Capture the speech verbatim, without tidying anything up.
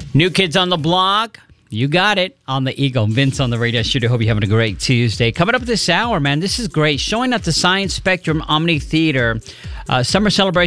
New Kids on the Block. You got it on the Eagle. Vince on the radio studio. Hope you're having a great Tuesday. Coming up this hour, man, this is great. Showing at the Science Spectrum Omni Theater. Uh, summer celebration.